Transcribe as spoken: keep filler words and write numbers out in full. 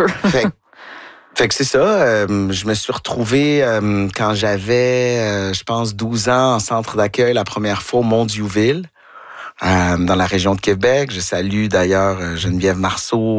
Fait, fait que c'est ça. Euh, je me suis retrouvé euh, quand j'avais, euh, je pense, douze ans en centre d'accueil la première fois au Mont-Diouville, euh, dans la région de Québec. Je salue d'ailleurs Geneviève Marceau,